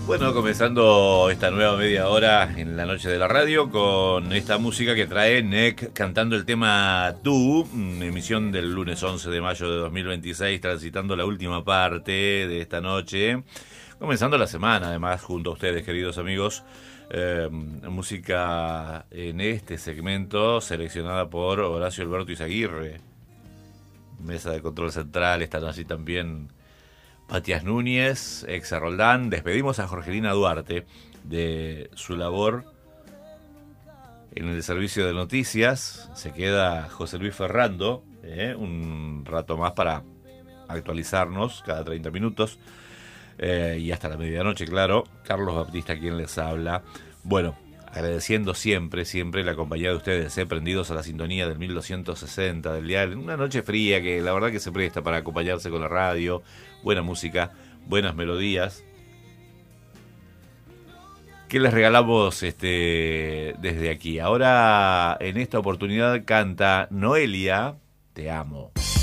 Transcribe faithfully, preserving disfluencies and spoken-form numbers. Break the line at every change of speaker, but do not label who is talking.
Bueno, comenzando esta nueva media hora en la noche de la radio con esta música que trae N E C cantando el tema Tú, emisión del lunes once de mayo de dos mil veintiséis, transitando la última parte de esta noche, comenzando la semana además junto a ustedes, queridos amigos. Eh, música en este segmento seleccionada por Horacio Alberto Izaguirre, mesa de control central. Están allí también Matías Núñez, ex Roldán. Despedimos a Jorgelina Duarte de su labor en el servicio de noticias. Se queda José Luis Ferrando, eh, un rato más para actualizarnos cada treinta minutos. Eh, y hasta la medianoche, claro. Carlos Baptista, quien les habla. Bueno, agradeciendo siempre, siempre la compañía de ustedes, eh, prendidos a la sintonía del mil doscientos sesenta del dial. Una noche fría que la verdad que se presta para acompañarse con la radio. Buena música, buenas melodías. ¿Qué les regalamos este, desde aquí? Ahora, en esta oportunidad, canta Noelia, Te amo.